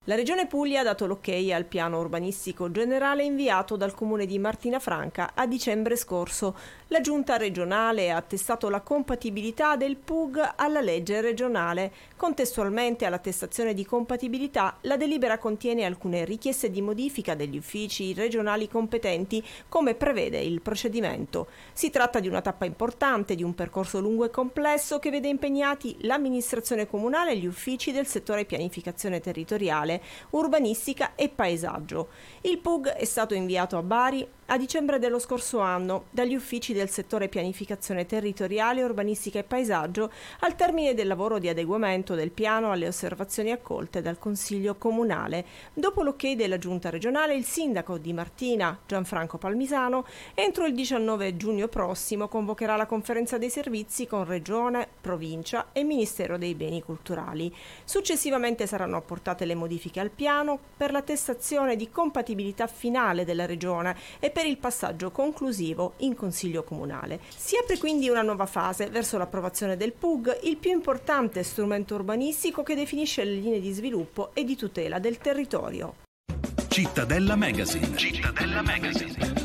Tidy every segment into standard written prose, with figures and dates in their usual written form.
La Regione Puglia ha dato l'ok al piano urbanistico generale inviato dal Comune di Martinafranca a dicembre scorso. La Giunta regionale ha attestato la compatibilità del PUG alla legge regionale. Contestualmente all'attestazione di compatibilità, la delibera contiene alcune richieste di modifica degli uffici regionali competenti, come prevede il procedimento. Si tratta di una tappa importante di un percorso lungo e complesso che vede impegnati l'amministrazione comunale e gli uffici del settore pianificazione territoriale, urbanistica e paesaggio. Il PUG è stato inviato a Bari a dicembre dello scorso anno dagli uffici del settore pianificazione territoriale, urbanistica e paesaggio al termine del lavoro di adeguamento del piano alle osservazioni accolte dal Consiglio Comunale. Dopo l'ok della Giunta regionale, il sindaco di Martina, Gianfranco Palmisano, entro il 19 giugno prossimo convocherà la conferenza dei servizi con Regione, Provincia e Ministero dei Beni Culturali. Successivamente saranno apportate le modifiche al piano per l'attestazione di compatibilità finale della Regione e per il passaggio conclusivo in Consiglio Comunale. Si apre quindi una nuova fase verso l'approvazione del PUG, il più importante strumento urbanistico che definisce le linee di sviluppo e di tutela del territorio. Cittadella Magazine. Cittadella Magazine.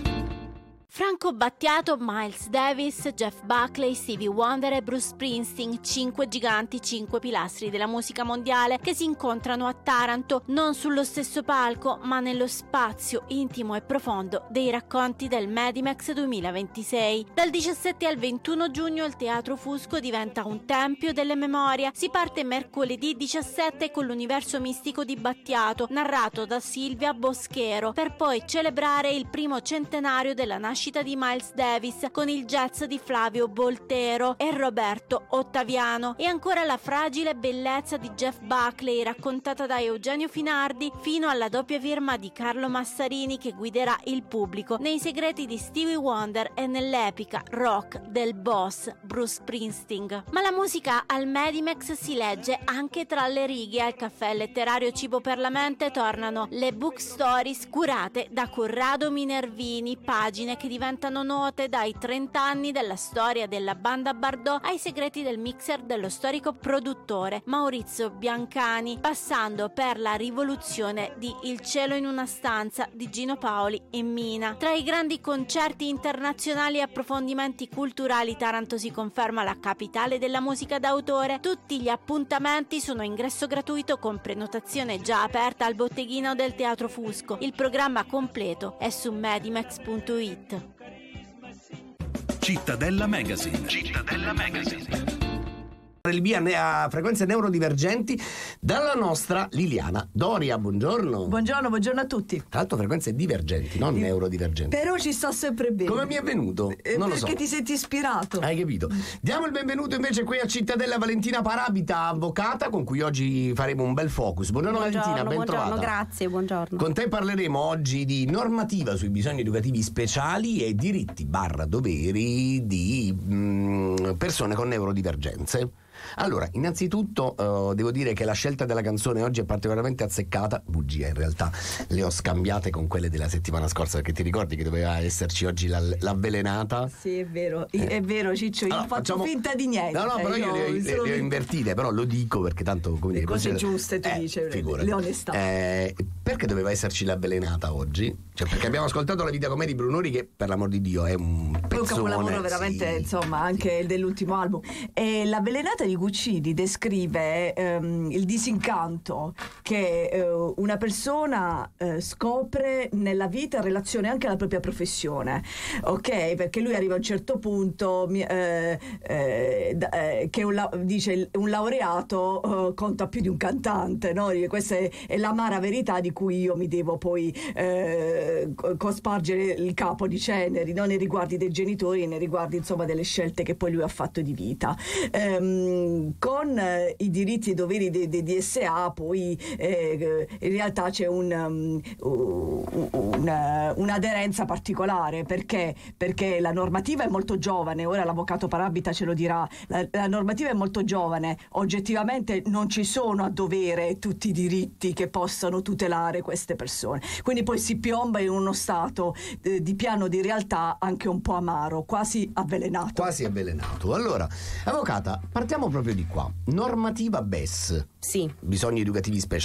Franco Battiato, Miles Davis, Jeff Buckley, Stevie Wonder e Bruce Springsteen, 5 giganti, 5 pilastri della musica mondiale che si incontrano a Taranto, non sullo stesso palco, ma nello spazio intimo e profondo dei racconti del Medimex 2026. Dal 17 al 21 giugno il Teatro Fusco diventa un tempio delle memorie. Si parte mercoledì 17 con l'universo mistico di Battiato, narrato da Silvia Boschero, per poi celebrare il primo centenario della nascita di Miles Davis con il jazz di Flavio Boltero e Roberto Ottaviano, e ancora la fragile bellezza di Jeff Buckley raccontata da Eugenio Finardi, fino alla doppia firma di Carlo Massarini che guiderà il pubblico nei segreti di Stevie Wonder e nell'epica rock del boss Bruce Springsteen. Ma la musica al Medimex si legge anche tra le righe. Al caffè letterario Cibo per la Mente tornano le book stories curate da Corrado Minervini, pagine che diventano note dai 30 anni della storia della banda Bardot ai segreti del mixer dello storico produttore Maurizio Biancani, passando per la rivoluzione di Il cielo in una stanza di Gino Paoli e Mina. Tra i grandi concerti internazionali e approfondimenti culturali, Taranto si conferma la capitale della musica d'autore. Tutti gli appuntamenti sono a ingresso gratuito con prenotazione già aperta al botteghino del Teatro Fusco. Il programma completo è su medimex.it. Cittadella Magazine. Cittadella Magazine. Il via a frequenze neurodivergenti dalla nostra Liliana Doria. Buongiorno. Buongiorno a tutti. Tra l'altro frequenze divergenti, non neurodivergenti. Però ci sto sempre bene. Come mi è venuto? Non lo so. Perché ti senti ispirato. Hai capito? Diamo il benvenuto invece qui a Cittadella Valentina Parabita, avvocata, con cui oggi faremo un bel focus. Buongiorno Valentina, ben trovata. Grazie, buongiorno. Con te parleremo oggi di normativa sui bisogni educativi speciali e diritti/doveri di persone con neurodivergenze. Allora, innanzitutto devo dire che la scelta della canzone oggi è particolarmente azzeccata. Bugia, in realtà le ho scambiate con quelle della settimana scorsa, perché ti ricordi che doveva esserci oggi l'avvelenata? Sì, è vero, Ciccio, io faccio finta di niente. No, però io le ho invertite, però lo dico perché tanto le cose giuste tu dici, le onestà. Perché doveva esserci l'avvelenata oggi? Cioè, perché abbiamo ascoltato La vita com'è di Brunori, che per l'amor di Dio è un pezzone, un capolavoro veramente, sì. Insomma, anche dell'ultimo album. E l'avvelenata di Guccini descrive il disincanto che una persona scopre nella vita in relazione anche alla propria professione, ok? Perché lui arriva a un certo punto che dice un laureato conta più di un cantante, no? Questa è l'amara verità di cui io mi devo poi cospargere il capo di ceneri, non nei riguardi dei genitori, nei riguardi insomma delle scelte che poi lui ha fatto di vita. Con i diritti e doveri dei DSA poi in realtà c'è un'aderenza particolare, perché la normativa è molto giovane. Ora l'avvocato Parabita ce lo dirà. La normativa è molto giovane, oggettivamente non ci sono a dovere tutti i diritti che possano tutelare queste persone, quindi poi si piomba in uno stato di piano di realtà anche un po' amaro, quasi avvelenato. Allora, avvocata, partiamo proprio di qua. Normativa BES. Sì. Bisogni educativi speciali.